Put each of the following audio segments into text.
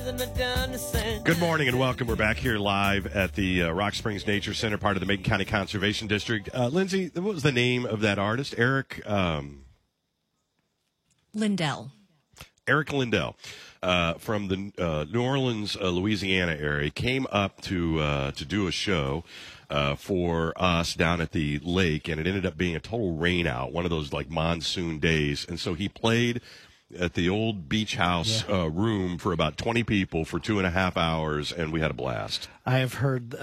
Good morning and welcome. We're back here live at the Rock Springs Nature Center, part of the Macon County Conservation District. Lindsay, what was the name of that artist? Eric Lindell. Eric Lindell from the New Orleans, Louisiana area came up to do a show for us down at the lake, and it ended up being a total rain out, one of those like monsoon days, and so he played at the old beach house room for about 20 people for 2.5 hours, and we had a blast. I've heard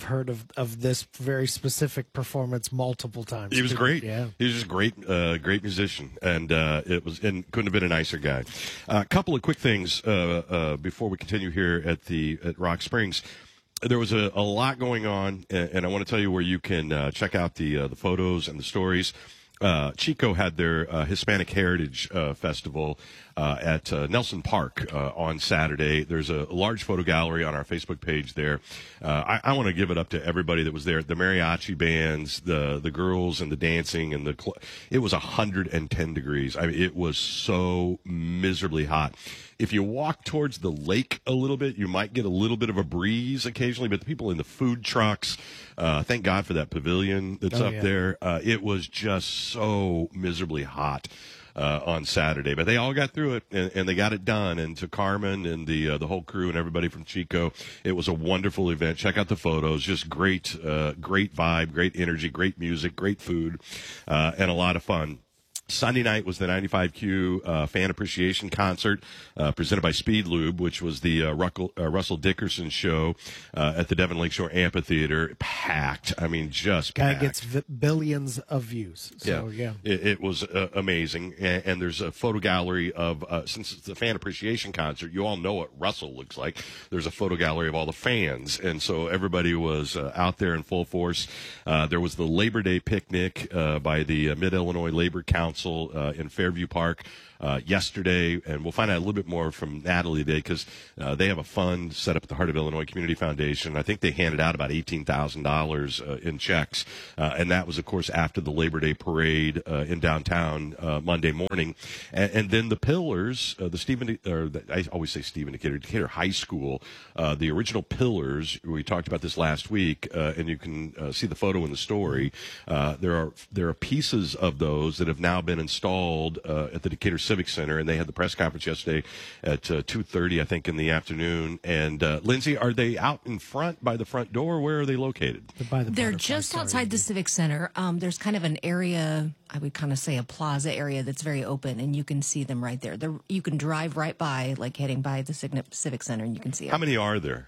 of this very specific performance multiple times. He was great. Yeah, he was just great musician, and couldn't have been a nicer guy. A couple of quick things before we continue here at Rock Springs. There was a lot going on, and I want to tell you where you can check out the photos and the stories. Chico had their Hispanic Heritage Festival at Nelson Park on Saturday. There's a large photo gallery on our Facebook page there. I want to give it up to everybody that was there. The mariachi bands, the girls, and the dancing, and it was 110 degrees. I mean, it was so miserably hot. If you walk towards the lake a little bit, you might get a little bit of a breeze occasionally, but the people in the food trucks, thank God for that pavilion that's up there. It was just so miserably hot on Saturday, but they all got through it, and they got it done. And to Carmen and the whole crew and everybody from Chico, it was a wonderful event. Check out the photos. Just great vibe, great energy, great music, great food, and a lot of fun. Sunday night was the 95Q Fan Appreciation Concert presented by Speed Lube, which was the Russell Dickerson show at the Devon Lakeshore Amphitheater. Packed. I mean, just packed. Guy gets billions of views. So, yeah. It was amazing. And there's a photo gallery of, since it's the Fan Appreciation Concert, you all know what Russell looks like. There's a photo gallery of all the fans. And so everybody was out there in full force. There was the Labor Day picnic by the Mid-Illinois Labor Council in Fairview Park yesterday, and we'll find out a little bit more from Natalie today because they have a fund set up at the Heart of Illinois Community Foundation. I think they handed out about $18,000 in checks, and that was, of course, after the Labor Day parade in downtown Monday morning. And then the Pillars, I always say Decatur High School, the original Pillars. We talked about this last week, and you can see the photo in the story. There are pieces of those that have now been installed at the Decatur Civic Center, and they had the press conference yesterday at 2:30, I think, in the afternoon. And Lindsay, are they out in front by the front door? Where are they located? They're just outside the Civic Center. There's kind of an area, I would kind of say a plaza area that's very open, and you can see them right there. You can drive right by, like heading by the Civic Center, and you can see them. How many are there?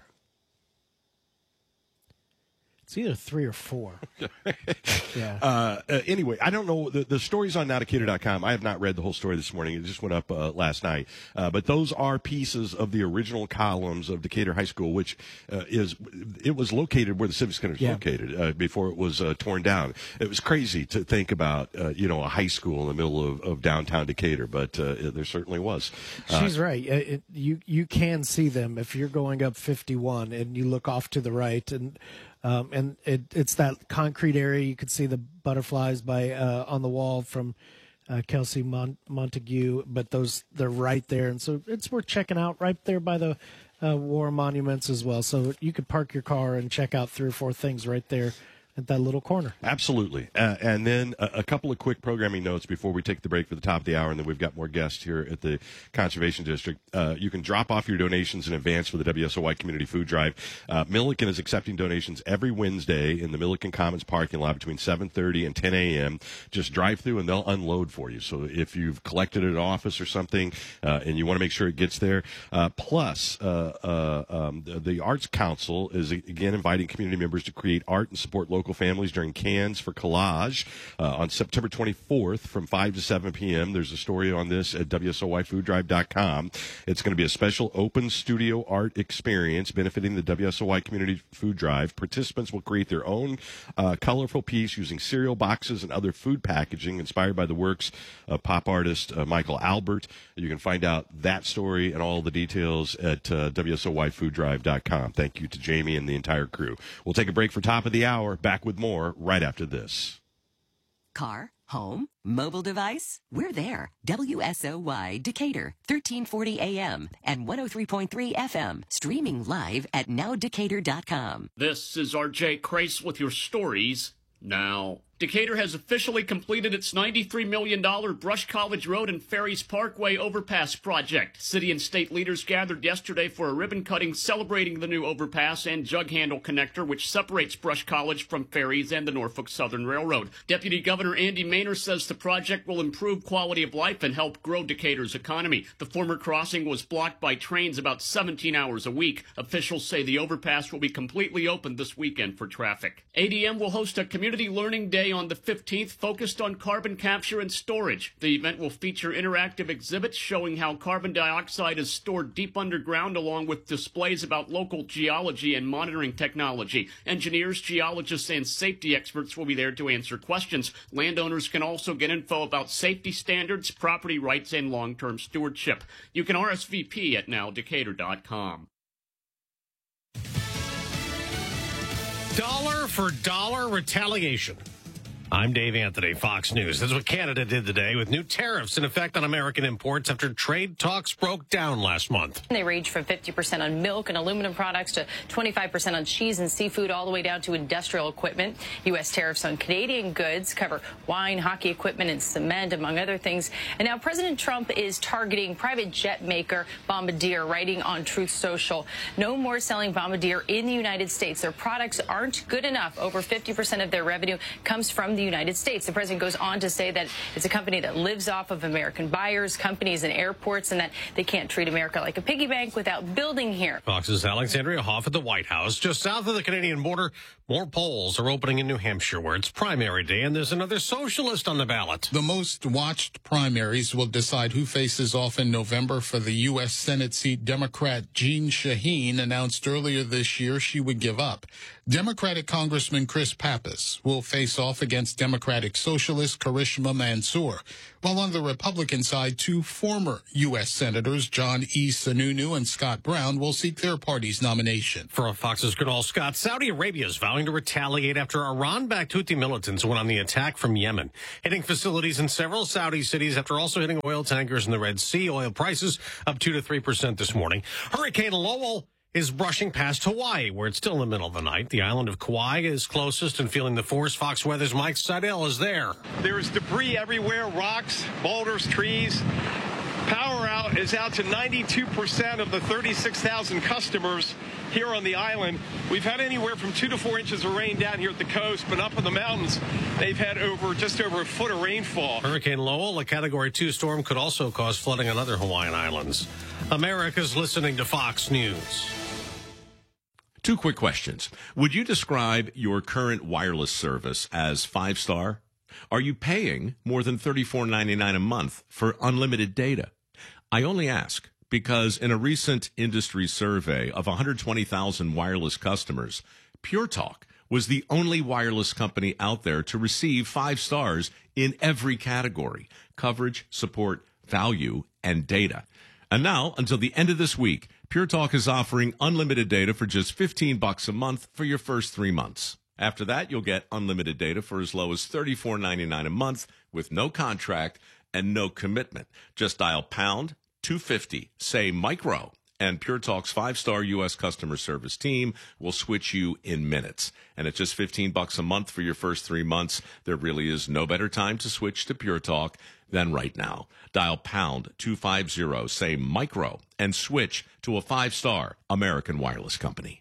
It's either 3 or 4. Yeah. Anyway, I don't know. The story's on nowdecatur.com. I have not read the whole story this morning. It just went up last night. But those are pieces of the original columns of Decatur High School, which it was located where the Civic Center is located before it was torn down. It was crazy to think about, a high school in the middle of downtown Decatur, but there certainly was. She's right. You can see them if you're going up 51 and you look off to the right, and it's that concrete area. You could see the butterflies on the wall from Kelsey Montague, but they're right there, and so it's worth checking out right there by the war monuments as well. So you could park your car and check out 3 or 4 things right there at that little corner. Absolutely. And then a couple of quick programming notes before we take the break for the top of the hour, and then we've got more guests here at the Conservation District. You can drop off your donations in advance for the WSOY Community Food Drive. Milliken is accepting donations every Wednesday in the Milliken Commons parking lot between 7:30 and 10 a.m. Just drive through, and they'll unload for you. So if you've collected at an office or something and you want to make sure it gets there. Plus, the Arts Council is, again, inviting community members to create art and support local families during Cans for Collage on September 24th from 5 to 7 p.m. There's a story on this at WSOYFoodDrive.com. It's going to be a special open studio art experience benefiting the WSOY Community Food Drive. Participants will create their own colorful piece using cereal boxes and other food packaging inspired by the works of pop artist Michael Albert. You can find out that story and all the details at WSOYFoodDrive.com. Thank you to Jamie and the entire crew. We'll take a break for top of the hour. Back with more right after this. Car, Home? Mobile device? We're there. WSOY Decatur, 1340 AM and 103.3 FM. Streaming live at nowdecatur.com. This is RJ Crace with your stories now. Decatur has officially completed its $93 million Brush College Road and Ferries Parkway overpass project. City and state leaders gathered yesterday for a ribbon cutting celebrating the new overpass and jug handle connector, which separates Brush College from Ferries and the Norfolk Southern Railroad. Deputy Governor Andy Maynor says the project will improve quality of life and help grow Decatur's economy. The former crossing was blocked by trains about 17 hours a week. Officials say the overpass will be completely open this weekend for traffic. ADM will host a community learning day on the 15th focused on carbon capture and storage. The event will feature interactive exhibits showing how carbon dioxide is stored deep underground, along with displays about local geology and monitoring technology. Engineers, geologists, and safety experts will be there to answer questions. Landowners can also get info about safety standards, property rights, and long-term stewardship. You can RSVP at nowdecatur.com. Dollar for dollar retaliation. I'm Dave Anthony, Fox News. This is what Canada did today with new tariffs in effect on American imports after trade talks broke down last month. They range from 50% on milk and aluminum products to 25% on cheese and seafood, all the way down to industrial equipment. U.S. tariffs on Canadian goods cover wine, hockey equipment, and cement, among other things. And now President Trump is targeting private jet maker Bombardier, writing on Truth Social. No more selling Bombardier in the United States. Their products aren't good enough. Over 50% of their revenue comes from the United States. The president goes on to say that it's a company that lives off of American buyers, companies, and airports, and that they can't treat America like a piggy bank without building here. Fox's Alexandria Hoff at the White House. Just south of the Canadian border, more polls are opening in New Hampshire, where it's primary day, and there's another socialist on the ballot. The most watched primaries will decide who faces off in November for the U.S. Senate seat. Democrat Jeanne Shaheen announced earlier this year she would give up. Democratic Congressman Chris Pappas will face off against Democratic Socialist Karishma Mansour, while on the Republican side, two former U.S. Senators, John E. Sununu and Scott Brown, will seek their party's nomination. For Fox's Kunal Scott, Saudi Arabia is vowing to retaliate after Iran-backed Houthi militants went on the attack from Yemen, hitting facilities in several Saudi cities after also hitting oil tankers in the Red Sea. Oil prices up 2% to 3% this morning. Hurricane Lowell is brushing past Hawaii, where it's still in the middle of the night. The island of Kauai is closest and feeling the force. Fox Weather's Mike Seidel is there. There's debris everywhere, rocks, boulders, trees. Power out is out to 92% of the 36,000 customers here on the island. We've had anywhere from 2 to 4 inches of rain down here at the coast, but up in the mountains, they've had just over a foot of rainfall. Hurricane Lowell, a Category 2 storm, could also cause flooding on other Hawaiian islands. America's listening to Fox News. 2 quick questions. Would you describe your current wireless service as 5-star? Are you paying more than $34.99 a month for unlimited data? I only ask because in a recent industry survey of 120,000 wireless customers, Pure Talk was the only wireless company out there to receive 5 stars in every category: coverage, support, value, and data. And now, until the end of this week, Pure Talk is offering unlimited data for just $15 a month for your first 3 months. After that, you'll get unlimited data for as low as $34.99 a month with no contract and no commitment. Just dial pound 250, say micro, and Pure Talk's 5-star U.S. customer service team will switch you in minutes. And at just $15 a month for your first 3 months, there really is no better time to switch to Pure Talk than right now. Dial pound 250, say micro, and switch to a 5-star American wireless company.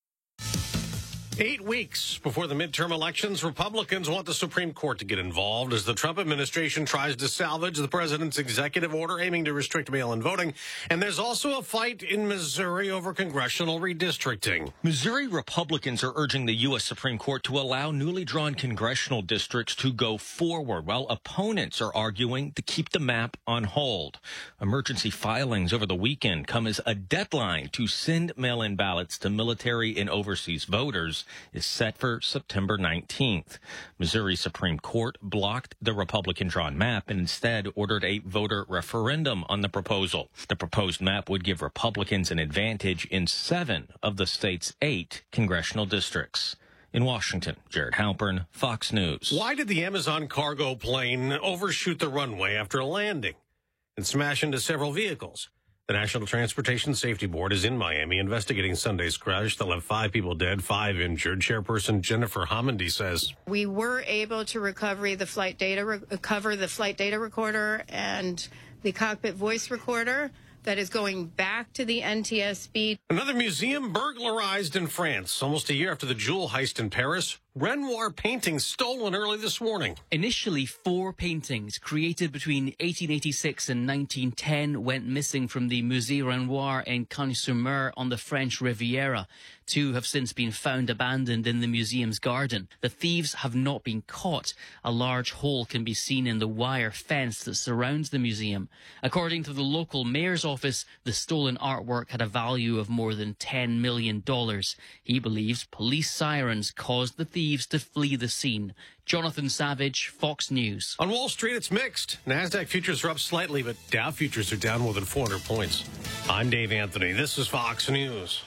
8 weeks before the midterm elections, Republicans want the Supreme Court to get involved as the Trump administration tries to salvage the president's executive order aiming to restrict mail-in voting. And there's also a fight in Missouri over congressional redistricting. Missouri Republicans are urging the U.S. Supreme Court to allow newly drawn congressional districts to go forward, while opponents are arguing to keep the map on hold. Emergency filings over the weekend come as a deadline to send mail-in ballots to military and overseas voters is set for September 19th. Missouri Supreme Court blocked the Republican-drawn map and instead ordered a voter referendum on the proposal. The proposed map would give Republicans an advantage in 7 of the state's 8 congressional districts. In Washington, Jared Halpern, Fox News. Why did the Amazon cargo plane overshoot the runway after landing and smash into several vehicles? The National Transportation Safety Board is in Miami investigating Sunday's crash. They'll have 5 people dead, 5 injured. Chairperson Jennifer Homendy says, "We were able to recover the flight data recorder and the cockpit voice recorder that is going back to the NTSB." Another museum burglarized in France. Almost a year after the jewel heist in Paris, Renoir paintings stolen early this morning. Initially, 4 paintings created between 1886 and 1910 went missing from the Musée Renoir in Cagnes-sur-Mer on the French Riviera. 2 have since been found abandoned in the museum's garden. The thieves have not been caught. A large hole can be seen in the wire fence that surrounds the museum. According to the local mayor's office, the stolen artwork had a value of more than $10 million. He believes police sirens caused the thieves to flee the scene. Jonathan Savage, Fox News. On Wall Street, it's mixed. NASDAQ futures are up slightly, but Dow futures are down more than 400 points. I'm Dave Anthony. This is Fox News.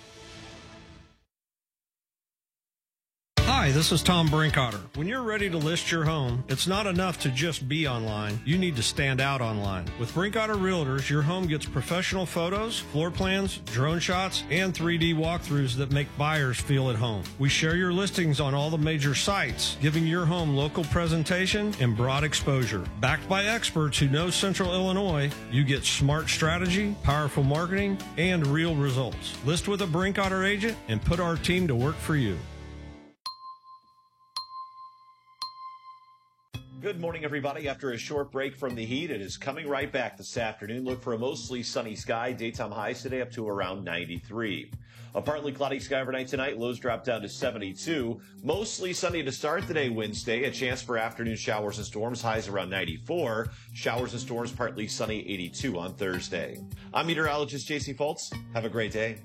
Hi, this is Tom Brinkotter. When you're ready to list your home, it's not enough to just be online. You need to stand out online. With Brinkotter Realtors, your home gets professional photos, floor plans, drone shots, and 3D walkthroughs that make buyers feel at home. We share your listings on all the major sites, giving your home local presentation and broad exposure. Backed by experts who know Central Illinois, you get smart strategy, powerful marketing, and real results. List with a Brinkotter agent and put our team to work for you. Good morning, everybody. After a short break from the heat, it is coming right back this afternoon. Look for a mostly sunny sky. Daytime highs today up to around 93. A partly cloudy sky overnight tonight. Lows drop down to 72. Mostly sunny to start the day Wednesday. A chance for afternoon showers and storms. Highs around 94. Showers and storms partly sunny 82 on Thursday. I'm meteorologist J.C. Fultz. Have a great day.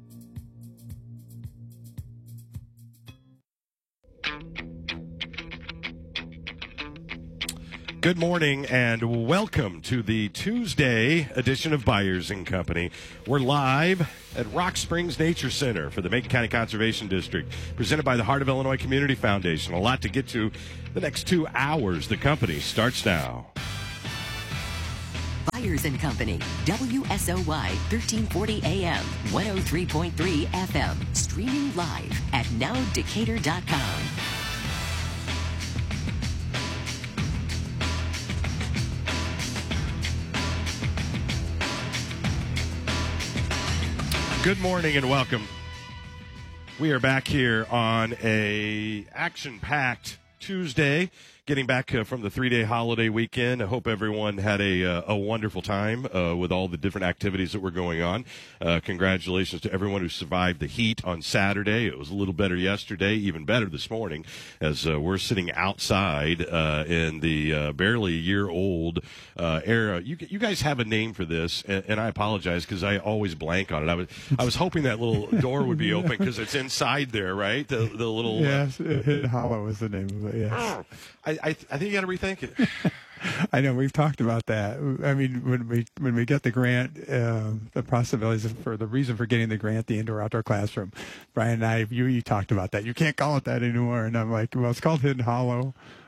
Good morning and welcome to the Tuesday edition of Byers and Company. We're live at Rock Springs Nature Center for the Macon County Conservation District, presented by the Heart of Illinois Community Foundation. A lot to get to the next 2 hours. The company starts now. Byers and Company, WSOY 1340 AM, 103.3 FM, streaming live at nowdecatur.com. Good morning and welcome. We are back here on a action-packed Tuesday, getting back from the 3-day holiday weekend. I hope everyone had a wonderful time with all the different activities that were going on. Congratulations to everyone who survived the heat on Saturday. It was a little better yesterday, even better this morning, as we're sitting outside in the barely year-old era. You guys have a name for this, and I apologize because I always blank on it. I was hoping that little door would be open because it's inside there, right? The little yes, Hidden Hollow is the name of it. Yes. I think you got to rethink it. I know we've talked about that. I mean, when we get the grant, the possibilities for the reason for getting the grant, the indoor-outdoor classroom. Brian and I, you talked about that. You can't call it that anymore, and I'm like, well, it's called Hidden Hollow,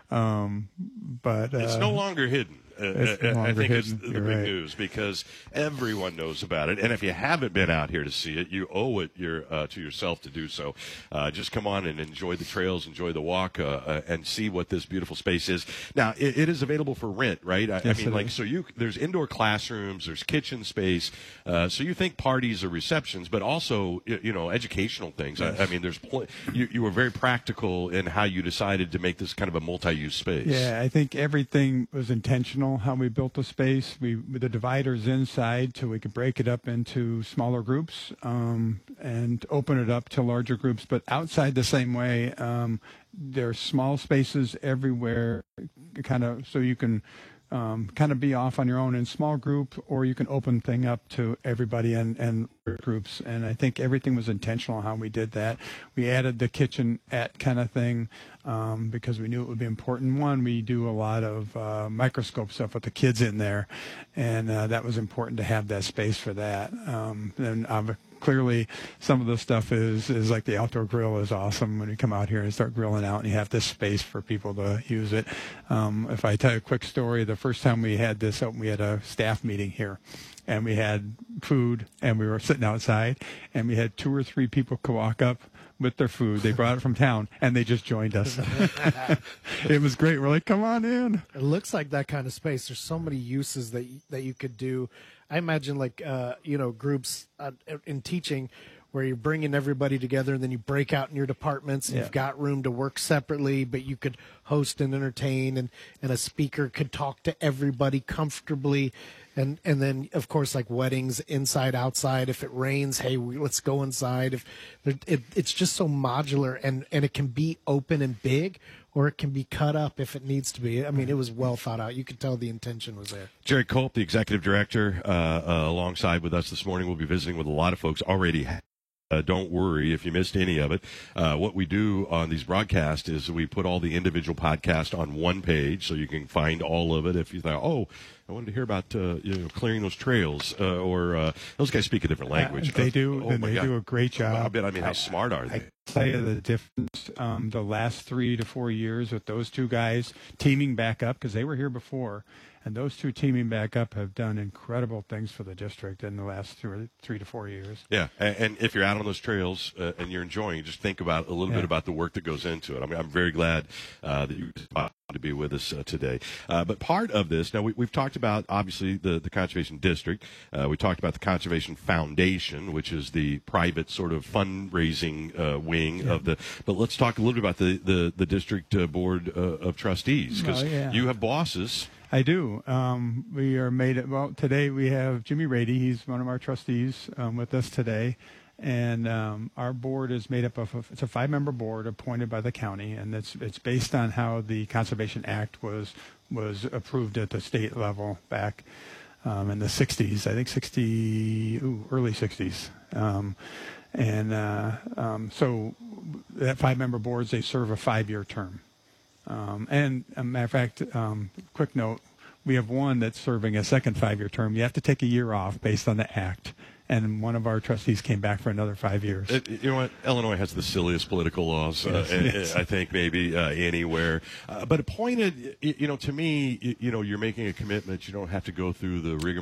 but it's no longer hidden. I think it's the big right. news because everyone knows about it. And if you haven't been out here to see it, you owe it to yourself to do so. Just come on and enjoy the trails, enjoy the walk, and see what this beautiful space is. Now, it is available for rent, right? I mean, like, so there's indoor classrooms, there's kitchen space. So you think parties or receptions, but also, educational things. Yes. I mean, you were very practical in how you decided to make this kind of a multi-use space. Yeah, I think everything was intentional. How we built the space, with the dividers inside so we could break it up into smaller groups and open it up to larger groups. But outside the same way, there are small spaces everywhere, kind of, so you can kind of be off on your own in small group, or you can open thing up to everybody and groups. And I think everything was intentional how we did that. We added the kitchenette kind of thing because we knew it would be important. One, we do a lot of microscope stuff with the kids in there, and that was important to have that space for that. Then clearly some of the stuff is like the outdoor grill is awesome when you come out here and start grilling out and you have this space for people to use it. If I tell you a quick story, the first time we had this open, we had a staff meeting here. And we had food, and we were sitting outside, and we had 2 or 3 people walk up with their food. They brought it from town, and they just joined us. It was great. We're like, come on in. It looks like that kind of space. There's so many uses that you could do. I imagine like groups in teaching where you're bringing everybody together and then you break out in your departments and you've got room to work separately, but you could host and entertain, and a speaker could talk to everybody comfortably. And then, of course, like weddings, inside, outside. If it rains, hey, let's go inside. It's just so modular, and it can be open and big, or it can be cut up if it needs to be. I mean, it was well thought out. You could tell the intention was there. Jerry Culp, the executive director, alongside with us this morning. We'll be visiting with a lot of folks already. Don't worry if you missed any of it. What we do on these broadcasts is we put all the individual podcasts on one page so you can find all of it. If you thought, I wanted to hear about clearing those trails, or those guys speak a different language. They do, and they do a great job. I mean, how smart are they? I tell you the difference the last 3 to 4 years with those two guys teaming back up, because they were here before. And those two teaming back up have done incredible things for the district in the last 3 to 4 years. Yeah, and if you're out on those trails and you're enjoying, just think about a little bit about the work that goes into it. I mean, I'm very glad that you to be with us today. But part of this, now we've talked about obviously the Conservation District. We talked about the Conservation Foundation, which is the private sort of fundraising wing of the. But let's talk a little bit about the District Board of Trustees, because you have bosses. I do. We are today we have Jimmy Rady. He's one of our trustees with us today. And our board is made up of it's a 5-member board appointed by the county, and it's based on how the Conservation Act was approved at the state level back in the 60s. I think early 60s. So that 5-member boards, they serve a 5-year term. And a matter of fact, quick note, we have one that's serving a second 5-year term. You have to take a year off based on the act. And one of our trustees came back for another 5 years. You know what? Illinois has the silliest political laws, yes. I think, maybe anywhere. But appointed, to me, you're making a commitment. You don't have to go through the rigor